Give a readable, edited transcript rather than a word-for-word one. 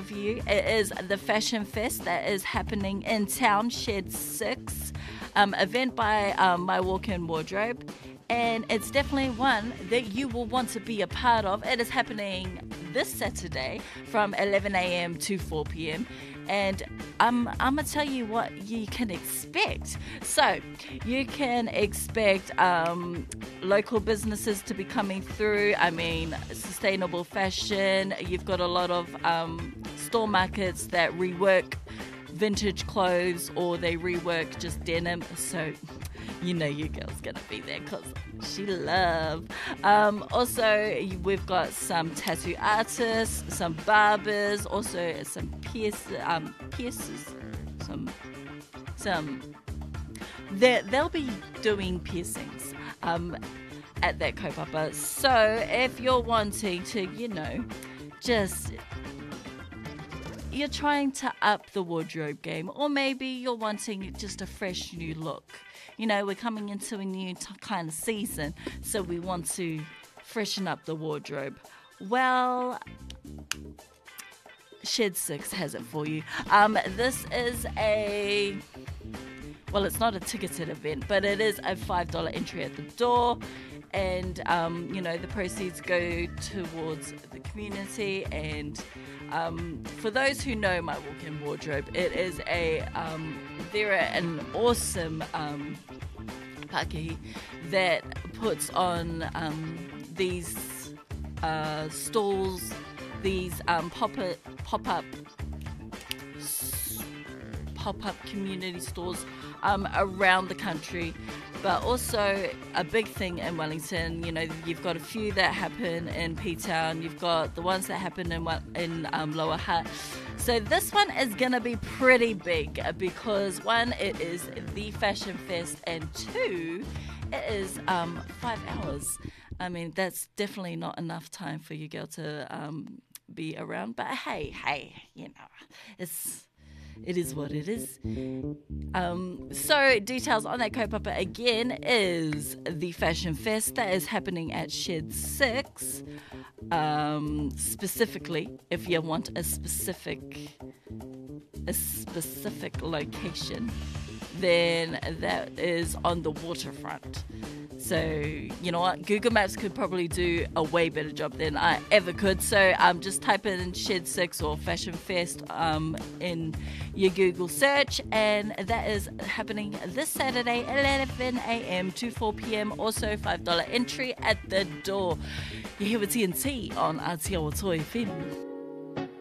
of you. It is the Fashion Fest that is happening in town, Shed 6, event by My Walk-In Wardrobe. And it's definitely one that you will want to be a part of. It is happening this Saturday from 11 a.m. to 4 p.m. And I'm going to tell you what you can expect. So you can expect local businesses to be coming through. I mean, sustainable fashion. You've got a lot of store markets that rework vintage clothes, or they rework just denim. So you know your girl's gonna be there because she love. Also, we've got some tattoo artists, some barbers, also some piercers, they'll be doing piercings at that kaupapa. So if you're wanting to, you're trying to up the wardrobe game, or maybe you're wanting just a fresh new look. We're coming into a new kind of season, so we want to freshen up the wardrobe. Well, Shed 6 has it for you. This is it's not a ticketed event, but it is a $5 entry at the door. And, the proceeds go towards the community. And for those who know My Walk-In Wardrobe, it is they're an awesome Pākehī that puts on these stalls, these pop-up community stores around the country. But also a big thing in Wellington, you've got a few that happen in P-Town. You've got the ones that happen in Lower Hutt. So this one is going to be pretty big because, one, it is the Fashion Fest, and two, it is 5 hours. I mean, that's definitely not enough time for your girl to be around. But hey, it is what it is. So details on that kaupapa again is the Fashion Fest that is happening at Shed 6. Specifically, if you want a specific location, then that is on the waterfront. So, you know what? Google Maps could probably do a way better job than I ever could. So, just type in Shed 6 or Fashion Fest in your Google search. And that is happening this Saturday, 11 a.m. to 4 p.m. Also, $5 entry at the door. You're here with TNT on Aotearoa Toi FM.